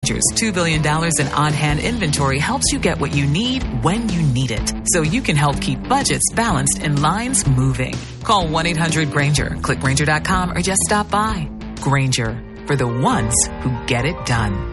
$2 billion in on-hand inventory helps you get what you need when you need it, so you can help keep budgets balanced and lines moving. Call 1-800-GRANGER, click Grainger.com, or just stop by. Grainger, for the ones who get it done.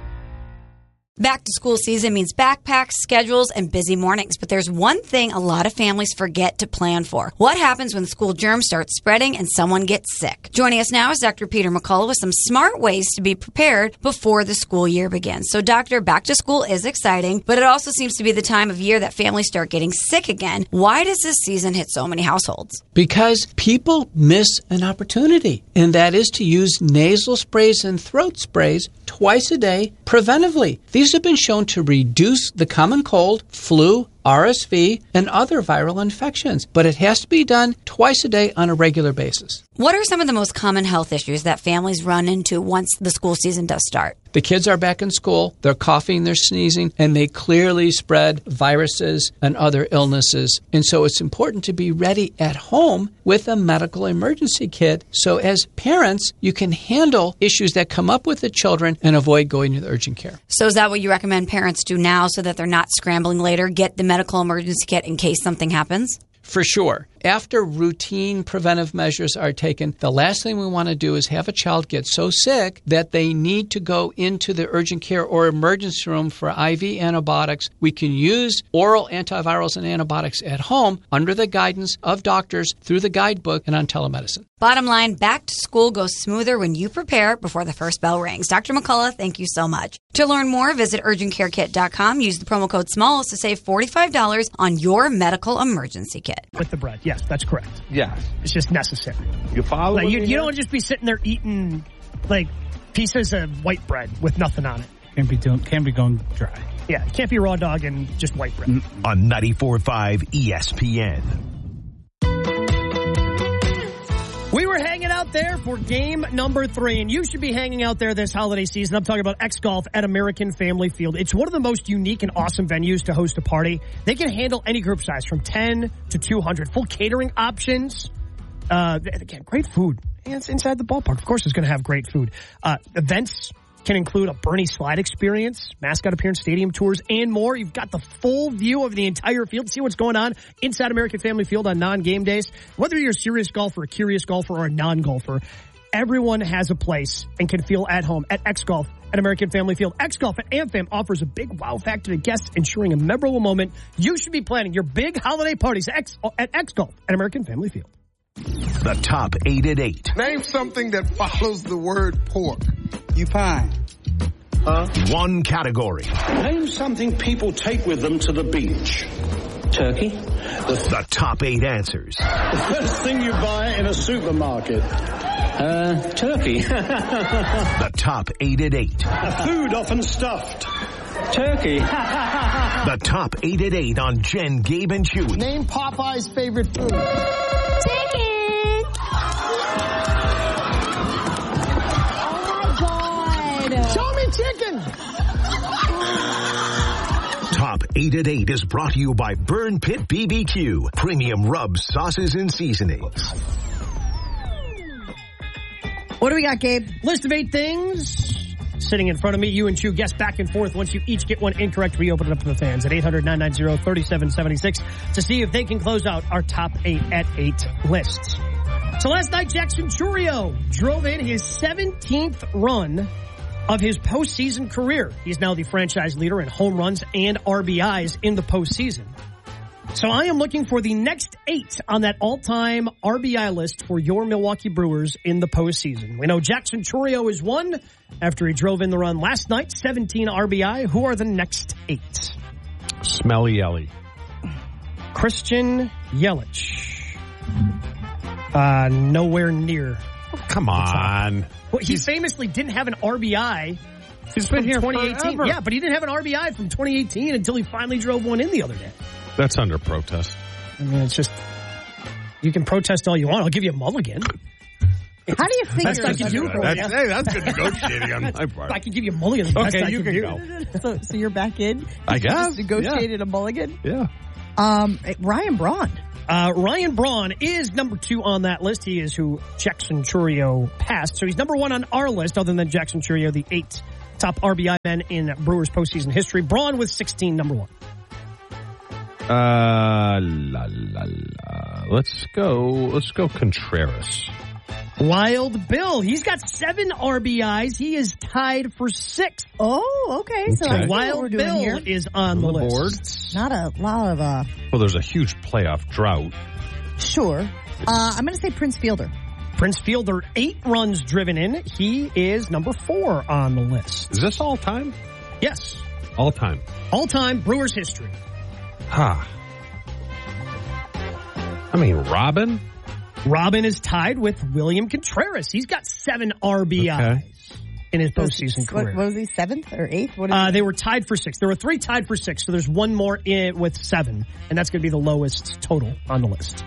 Back to school season means backpacks, schedules, and busy mornings. But there's one thing a lot of families forget to plan for. What happens when school germs start spreading and someone gets sick? Joining us now is Dr. Peter McCullough with some smart ways to be prepared before the school year begins. So, Doctor, back to school is exciting, but it also seems to be the time of year that families start getting sick again. Why does this season hit so many households? Because people miss an opportunity, and that is to use nasal sprays and throat sprays twice a day preventively. These have been shown to reduce the common cold, flu, RSV, and other viral infections, but it has to be done twice a day on a regular basis. What are some of the most common health issues that families run into once the school season does start? The kids are back in school, they're coughing, they're sneezing, and they clearly spread viruses and other illnesses. And so it's important to be ready at home with a medical emergency kit. So as parents, you can handle issues that come up with the children and avoid going to the urgent care. So is that what you recommend parents do now so that they're not scrambling later? Get the medical emergency kit in case something happens? For sure. After routine preventive measures are taken, the last thing we want to do is have a child get so sick that they need to go into the urgent care or emergency room for IV antibiotics. We can use oral antivirals and antibiotics at home under the guidance of doctors through the guidebook and on telemedicine. Bottom line, back to school goes smoother when you prepare before the first bell rings. Dr. McCullough, thank you so much. To learn more, visit UrgentCareKit.com. Use the promo code SMALLS to save $45 on your medical emergency kit. With the bread. Yes, that's correct. Yes. It's just necessary. You follow like, you don't just be sitting there eating like pieces of white bread with nothing on it. Can't be going dry. Yeah, it can't be raw dog and just white bread. On 94.5 ESPN. We were hanging out there for game number 3, and you should be hanging out there this holiday season. I'm talking about X Golf at American Family Field. It's one of the most unique and awesome venues to host a party. They can handle any group size from 10 to 200. Full catering options. Again, great food. And it's inside the ballpark. Of course, it's going to have great food. Events can include a Bernie slide experience, mascot appearance, stadium tours, and more. You've got the full view of the entire field. See what's going on inside American Family Field on non-game days. Whether you're a serious golfer, a curious golfer, or a non-golfer, everyone has a place and can feel at home at X Golf at American Family Field. X Golf at AmFam offers a big wow factor to guests, ensuring a memorable moment. You should be planning your big holiday parties at X Golf at American Family Field. The top 8 at 8. Name something that follows the word pork. You fine. Huh? One category. Name something people take with them to the beach. Turkey. The top 8 answers. The first thing you buy in a supermarket. Turkey. The top 8 at 8. A food often stuffed. Turkey. The top 8 at 8 on Jen, Gabe, and Chewy. Name Popeye's favorite food. Chicken. Oh my God. Show me chicken. Top 8 at 8 is brought to you by Burn Pit BBQ. Premium rubs, sauces, and seasonings. What do we got, Gabe? List of 8 things sitting in front of me. You and Chew guess back and forth. Once you each get one incorrect, we open it up to the fans at 800-990-3776 to see if they can close out our top 8 at 8 lists. So last night, Jackson Chourio drove in his 17th run of his postseason career. He's now the franchise leader in home runs and RBIs in the postseason. So I am looking for the next 8 on that all-time RBI list for your Milwaukee Brewers in the postseason. We know Jackson Chourio is 1 after he drove in the run last night, 17 RBI. Who are the next 8? Smelly Yelly. Christian Yelich. Nowhere near. Oh, come on. Well, he famously didn't have an RBI. He's been here 2018. forever. Yeah, but he didn't have an RBI from 2018 until he finally drove one in the other day. That's under protest. I mean, it's just, you can protest all you want. I'll give you a mulligan. How do you think Best I can do for you. Hey, that's good negotiating on my part. I can give you a mulligan. The best Okay, I you can can do. go. So you're back in? I guess. You just negotiated a mulligan? Yeah. Ryan Braun. Ryan Braun is number 2 on that list. He is who Jackson Chourio passed. So he's number 1 on our list, other than Jackson Chourio, the 8 top RBI men in Brewers postseason history. Braun with 16, number 1. Let's go Contreras. Wild Bill. He's got 7 RBIs. He is tied for 6th. Oh, okay. So Okay. Wild Bill is on the list. Not a lot of, Well, there's a huge playoff drought. sure. I'm going to say Prince Fielder. Prince Fielder, 8 runs driven in. He is number 4 on the list. Is this all time? Yes. All time. All-time Brewers history. I mean, Robin? Robin is tied with William Contreras. He's got 7 RBIs in his postseason career. What was he, 7th or 8th? What They were tied for 6. There were 3 tied for 6, so there's one more in with 7, and that's going to be the lowest total on the list.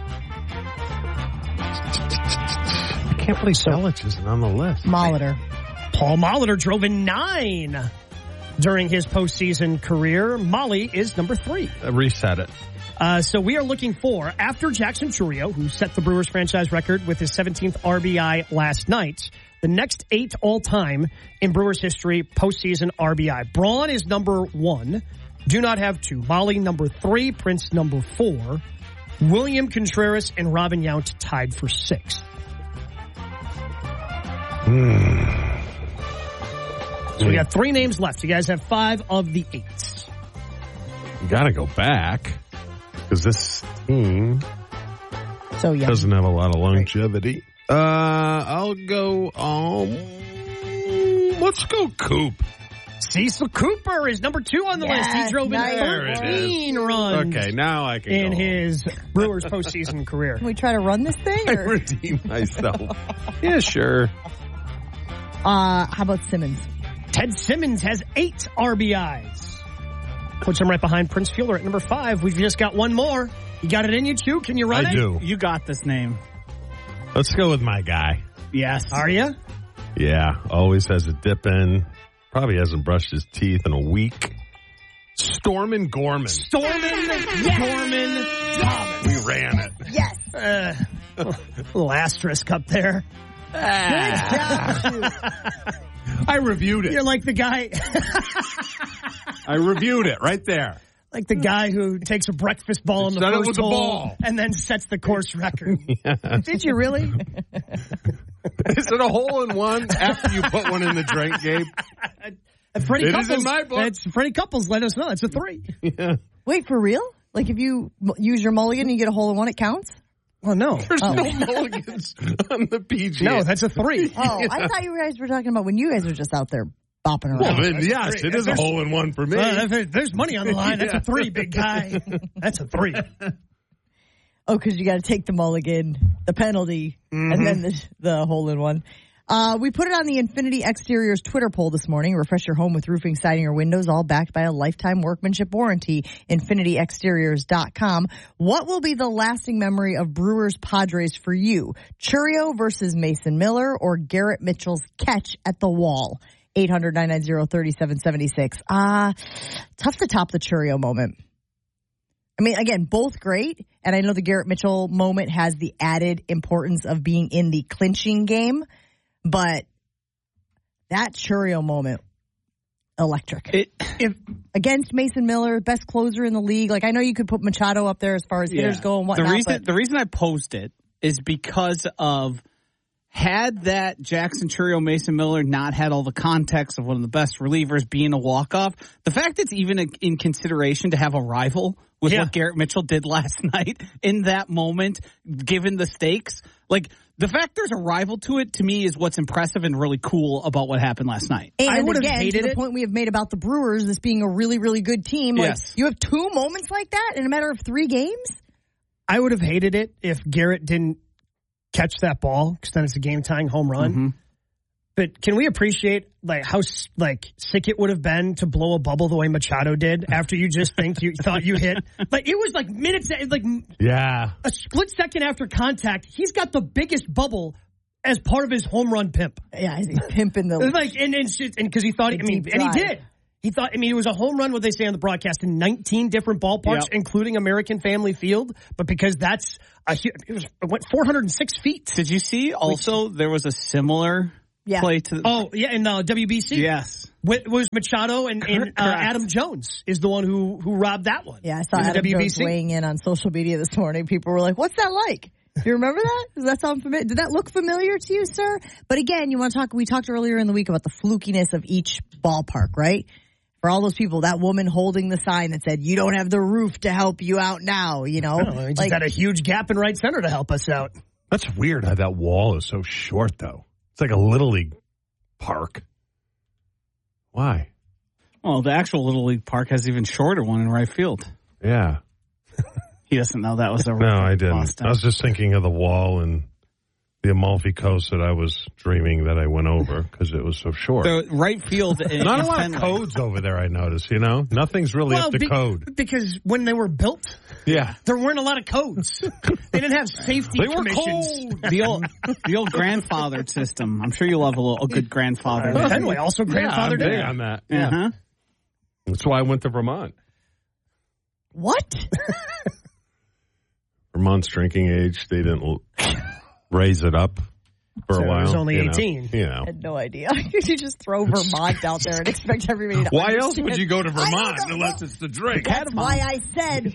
I can't believe Yelich isn't on the list. Molitor. Paul Molitor drove in 9 during his postseason career. Molly is number 3. Reset it. So we are looking for, after Jackson Chourio, who set the Brewers franchise record with his 17th RBI last night, the next 8 all-time in Brewers history postseason RBI. Braun is number 1. Do not have 2. Molly number 3. Prince number 4. William Contreras and Robin Yount tied for 6th. So we got 3 names left. You guys have 5 of the 8. You got to go back because this team doesn't have a lot of longevity. I'll go. Let's go Coop. Cecil Cooper is number 2 on the list. He drove in 13 runs. Okay, now I can in his Brewers postseason career. Can we try to run this thing? I Or? redeem myself. Yeah, sure. How about Simmons? Ted Simmons has 8 RBIs. Puts him right behind Prince Fielder at number 5. We've just got one more. You got it in you, Chew? Can you run it? I do. You got this name. Let's go with my guy. Yes. Are you? Yeah, always has a dip in. Probably hasn't brushed his teeth in a week. Stormin Gorman. Gorman Thomas. We ran it. Yes. Little asterisk up there. I reviewed it. You're like the guy. I reviewed it right there. Like the guy who takes a breakfast ball in the Set it first with the hole ball. and then sets the course record. Did you really? Is it a hole in one after you put one in the drink, Gabe? Freddie It Couples, is in my book. Freddie Couples let us know. It's a 3. Yeah. Wait, for real? Like if you use your mulligan and you get a hole in one, it counts? Well, no. There's no mulligans on the PGA. No, that's a 3. Oh, I thought you guys were talking about when you guys were just out there bopping around. Well, then, yes, it is a hole in one for me. There's money on the line. That's a 3, big guy. That's a 3. Oh, because you got to take the mulligan, the penalty, and then the hole in one. We put it on the Infinity Exteriors Twitter poll this morning. Refresh your home with roofing, siding, or windows, all backed by a lifetime workmanship warranty. InfinityExteriors.com. What will be the lasting memory of Brewers Padres for you? Chourio versus Mason Miller or Garrett Mitchell's catch at the wall? 800-990-3776. Tough to top the Chourio moment. I mean, again, both great. And I know the Garrett Mitchell moment has the added importance of being in the clinching game. But that Chourio moment, electric. Against Mason Miller, best closer in the league. Like, I know you could put Machado up there as far as hitters go and whatnot. The reason I posed it is because of had that Jackson Chourio Mason Miller not had all the context of one of the best relievers being a walk-off, the fact it's even in consideration to have a rival with what Garrett Mitchell did last night in that moment, given the stakes, like, the fact there's a rival to it, to me, is what's impressive and really cool about what happened last night. And I would have again, hated to the point we have made about the Brewers, this being a really, really good team. Like, Yes. you have 2 moments like that in a matter of 3 games? I would have hated it if Garrett didn't catch that ball, because then it's a game-tying home run. But can we appreciate how sick it would have been to blow a bubble the way Machado did after you just thought you hit? Like, it was like minutes, Yeah. a split second after contact. He's got the biggest bubble as part of his home run pimp. Yeah, he's pimping the... And because he thought, and he did. He thought, it was a home run, what they say on the broadcast, in 19 different ballparks, including American Family Field. But because it went 406 feet. Did you see also there was a similar play to. In WBC. Yes. Was Machado and Adam Jones is the one who robbed that one. Yeah, I saw Adam Jones weighing in on social media this morning. People were like, "What's that like?" Do you remember that? Does that sound familiar? Did that look familiar to you, sir? But again, we talked earlier in the week about the flukiness of each ballpark, right? For all those people, that woman holding the sign that said, "You don't have the roof to help you out now," He just had a huge gap in right center to help us out. That's weird how that wall is so short, though. It's like a Little League park. Why? Well, the actual Little League park has even shorter one in right field. Yeah. He doesn't know that was a No, I didn't. Boston. I was just thinking of the wall and the Amalfi Coast that I was dreaming that I went over because it was so short. The right field. Not a lot of codes over there, I noticed, Nothing's really up to code. Because when they were built, there weren't a lot of codes. They didn't have safety commissions. Cold. The old grandfathered system. I'm sure you love a good grandfather. Fenway also grandfathered in on that. Yeah. Uh-huh. That's why I went to Vermont. What? Vermont's drinking age, they didn't raise it up for a while. It was only 18. I had no idea. You just throw Vermont out there and expect everybody to Why else would you go to Vermont unless it's the drink? That's why I said,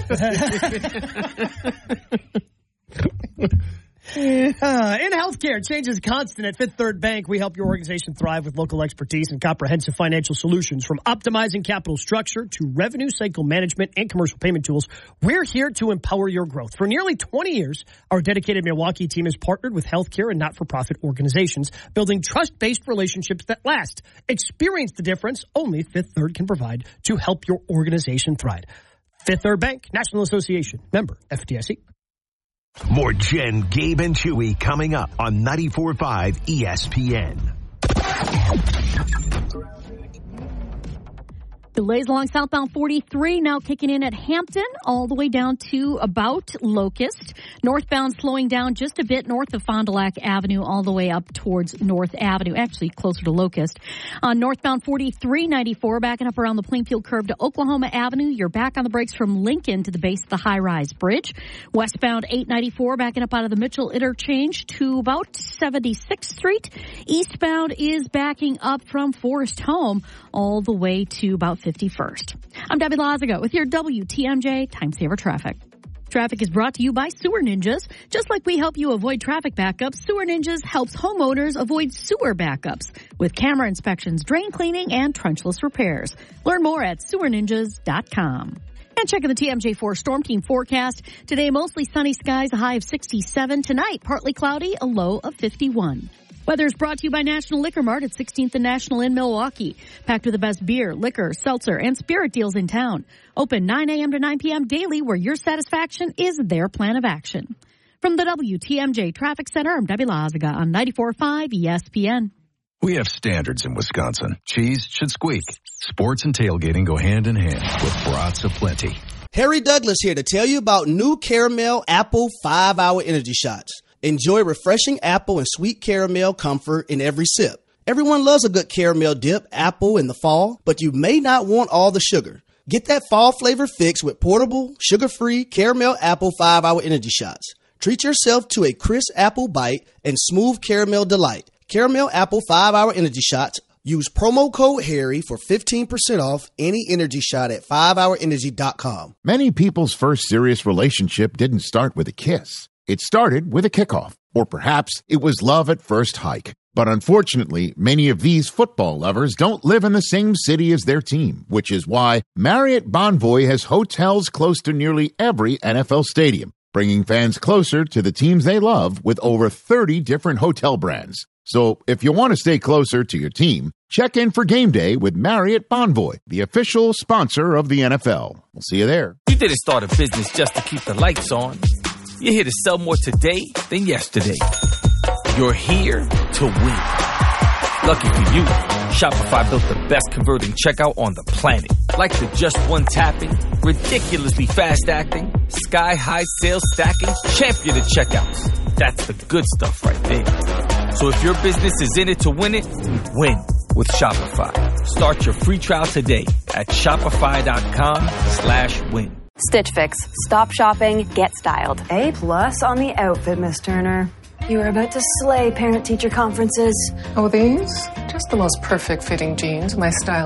what? In healthcare, change is constant. At Fifth Third Bank, we help your organization thrive with local expertise and comprehensive financial solutions. From optimizing capital structure to revenue cycle management and commercial payment tools, we're here to empower your growth. For nearly 20 years, our dedicated Milwaukee team has partnered with healthcare and not-for-profit organizations, building trust-based relationships that last. Experience the difference only Fifth Third can provide to help your organization thrive. Fifth Third Bank, National Association, member FDIC. More Jen, Gabe, and Chewy coming up on 94.5 ESPN. Delays along southbound 43 now kicking in at Hampton all the way down to about Locust. Northbound slowing down just a bit north of Fond du Lac Avenue all the way up towards North Avenue, actually closer to Locust. On northbound 4394 backing up around the Plainfield curve to Oklahoma Avenue. You're back on the brakes from Lincoln to the base of the high-rise bridge. Westbound 894 backing up out of the Mitchell interchange to about 76th Street. Eastbound is backing up from Forest Home all the way to about 51st. I'm Debbie Lazaga with your WTMJ Time Saver Traffic. Traffic is brought to you by Sewer Ninjas. Just like we help you avoid traffic backups, Sewer Ninjas helps homeowners avoid sewer backups with camera inspections, drain cleaning, and trenchless repairs. Learn more at sewerninjas.com. And checking the TMJ4 Storm Team forecast. Today, mostly sunny skies, a high of 67. Tonight, partly cloudy, a low of 51. Weather is brought to you by National Liquor Mart at 16th and National in Milwaukee. Packed with the best beer, liquor, seltzer, and spirit deals in town. Open 9 a.m. to 9 p.m. daily, where your satisfaction is their plan of action. From the WTMJ Traffic Center, I'm Debbie Lazaga on 94.5 ESPN. We have standards in Wisconsin. Cheese should squeak. Sports and tailgating go hand in hand with brats aplenty. Harry Douglas here to tell you about new Caramel Apple 5-Hour Energy Shots. Enjoy refreshing apple and sweet caramel comfort in every sip. Everyone loves a good caramel dip apple in the fall, but you may not want all the sugar. Get that fall flavor fix with portable, sugar-free Caramel Apple 5-Hour Energy Shots. Treat yourself to a crisp apple bite and smooth caramel delight. Caramel Apple 5-Hour Energy Shots. Use promo code HARRY for 15% off any energy shot at 5hourenergy.com. Many people's first serious relationship didn't start with a kiss. It started with a kickoff, or perhaps it was love at first hike. But unfortunately, many of these football lovers don't live in the same city as their team, which is why Marriott Bonvoy has hotels close to nearly every NFL stadium, bringing fans closer to the teams they love with over 30 different hotel brands. So if you want to stay closer to your team, check in for game day with Marriott Bonvoy, the official sponsor of the NFL. We'll see you there. You didn't start a business just to keep the lights on. You're here to sell more today than yesterday. You're here to win. Lucky for you, Shopify built the best converting checkout on the planet. Like the just one tapping, ridiculously fast acting, sky-high sales stacking, champion of checkouts. That's the good stuff right there. So if your business is in it to win it, win with Shopify. Start your free trial today at shopify.com/win. Stitch Fix. Stop shopping, get styled. A+ on the outfit, Miss Turner. You are about to slay parent-teacher conferences. Oh, these? Just the most perfect fitting jeans. My style